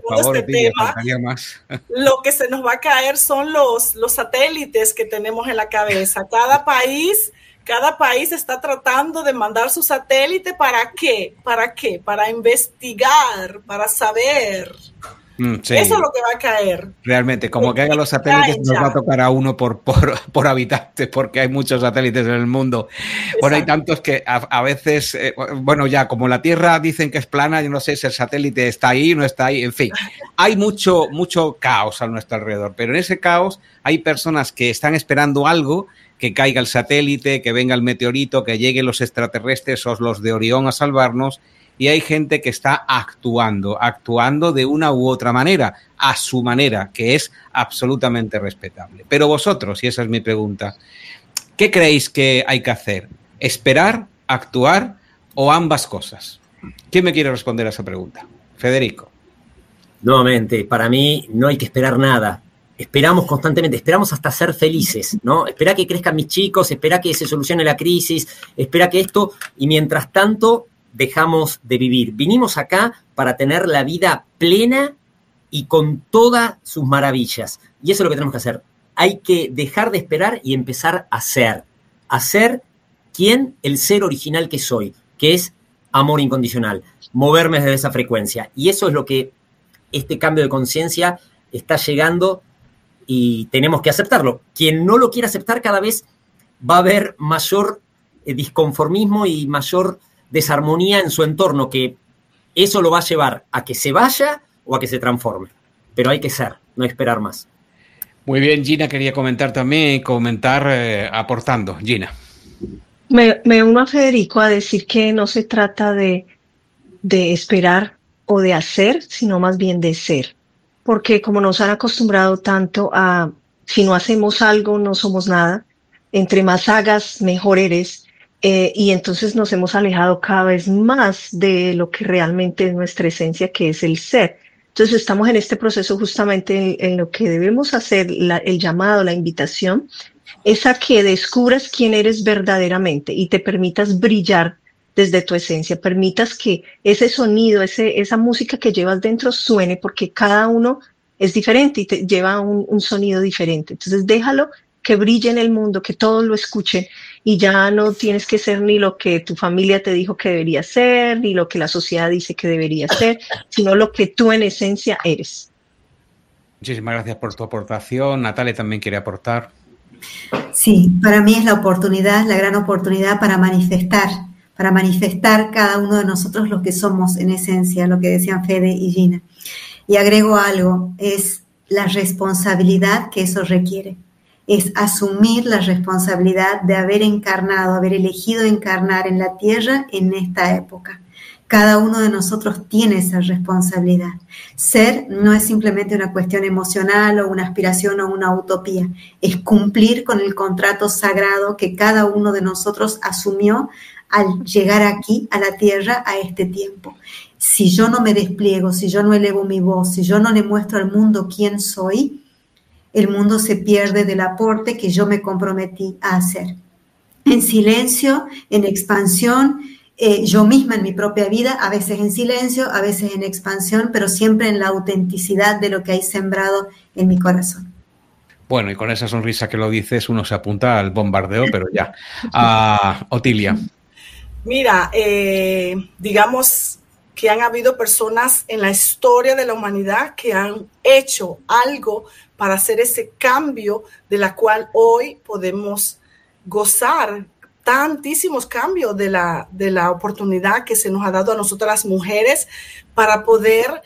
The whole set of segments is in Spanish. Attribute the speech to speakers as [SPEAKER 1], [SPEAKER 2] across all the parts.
[SPEAKER 1] favor,
[SPEAKER 2] este
[SPEAKER 1] Otilia,
[SPEAKER 2] tema,
[SPEAKER 1] faltaría más.
[SPEAKER 2] lo que se nos va a caer son los satélites que tenemos en la cabeza. Cada país está tratando de mandar su satélite. ¿Para qué? ¿Para qué? Para investigar, para saber.
[SPEAKER 1] Sí.
[SPEAKER 2] Eso es lo que va a caer.
[SPEAKER 1] Realmente, como caigan los satélites, nos va a tocar a uno por habitante, porque hay muchos satélites en el mundo. Exacto. Bueno, hay tantos que a veces, bueno, ya como la Tierra dicen que es plana, yo no sé si el satélite está ahí o no está ahí, en fin. Hay mucho caos a nuestro alrededor, pero en ese caos hay personas que están esperando algo, que caiga el satélite, que venga el meteorito, que lleguen los extraterrestres o los de Orión a salvarnos. Y hay gente que está actuando de una u otra manera, a su manera, que es absolutamente respetable. Pero vosotros, y esa es mi pregunta, ¿qué creéis que hay que hacer? ¿Esperar, actuar o ambas cosas? ¿Quién me quiere responder a esa pregunta? Federico.
[SPEAKER 3] Nuevamente, para mí no hay que esperar nada. Esperamos constantemente, esperamos hasta ser felices, ¿no? Espera que crezcan mis chicos, espera que se solucione la crisis, espera que esto, y mientras tanto dejamos de vivir. Vinimos acá para tener la vida plena y con todas sus maravillas. Y eso es lo que tenemos que hacer. Hay que dejar de esperar y empezar a ser. A ser el ser original que soy, que es amor incondicional. Moverme desde esa frecuencia. Y eso es lo que este cambio de conciencia está llegando y tenemos que aceptarlo. Quien no lo quiera aceptar, cada vez va a haber mayor disconformismo y mayor desarmonía en su entorno, que eso lo va a llevar a que se vaya o a que se transforme. Pero hay que ser, no esperar más.
[SPEAKER 1] Muy bien, Gina quería comentar también, aportando. Gina.
[SPEAKER 4] Me uno a Federico a decir que no se trata de esperar o de hacer, sino más bien de ser. Porque como nos han acostumbrado tanto a, si no hacemos algo, no somos nada, entre más hagas, mejor eres. Y entonces nos hemos alejado cada vez más de lo que realmente es nuestra esencia, que es el ser. Entonces estamos en este proceso justamente en lo que debemos hacer, el llamado, la invitación, es a que descubras quién eres verdaderamente y te permitas brillar desde tu esencia, permitas que ese sonido, esa música que llevas dentro suene, porque cada uno es diferente y te lleva un sonido diferente. Entonces déjalo que brille en el mundo, que todos lo escuchen, y ya no tienes que ser ni lo que tu familia te dijo que debería ser, ni lo que la sociedad dice que debería ser, sino lo que tú en esencia eres.
[SPEAKER 1] Muchísimas gracias por tu aportación. Natalia también quiere aportar.
[SPEAKER 5] Sí, para mí es la oportunidad, la gran oportunidad para manifestar cada uno de nosotros lo que somos en esencia, lo que decían Fede y Gina. Y agrego algo, es la responsabilidad que eso requiere. Es asumir la responsabilidad de haber encarnado, haber elegido encarnar en la Tierra en esta época. Cada uno de nosotros tiene esa responsabilidad. Ser no es simplemente una cuestión emocional o una aspiración o una utopía. Es cumplir con el contrato sagrado que cada uno de nosotros asumió al llegar aquí a la Tierra a este tiempo. Si yo no me despliego, si yo no elevo mi voz, si yo no le muestro al mundo quién soy, el mundo se pierde del aporte que yo me comprometí a hacer. En silencio, en expansión, yo misma en mi propia vida, a veces en silencio, a veces en expansión, pero siempre en la autenticidad de lo que hay sembrado en mi corazón.
[SPEAKER 1] Bueno, y con esa sonrisa que lo dices, uno se apunta al bombardeo, pero ya. Otilia.
[SPEAKER 2] Mira, digamos que han habido personas en la historia de la humanidad que han hecho algo para hacer ese cambio de la cual hoy podemos gozar, tantísimos cambios de la oportunidad que se nos ha dado a nosotras las mujeres para poder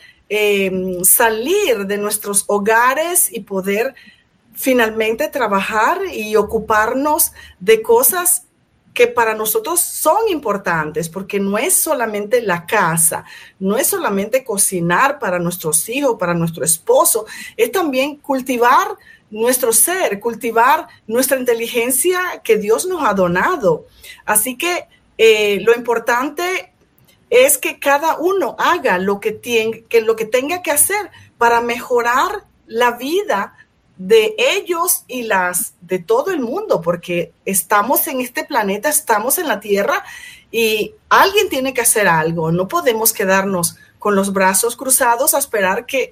[SPEAKER 2] salir de nuestros hogares y poder finalmente trabajar y ocuparnos de cosas que para nosotros son importantes, porque no es solamente la casa, no es solamente cocinar para nuestros hijos, para nuestro esposo, es también cultivar nuestro ser, cultivar nuestra inteligencia que Dios nos ha donado. Así que lo importante es que cada uno haga lo que tenga que hacer para mejorar la vida de ellos y las de todo el mundo, porque estamos en este planeta, estamos en la Tierra y alguien tiene que hacer algo. No podemos quedarnos con los brazos cruzados a esperar que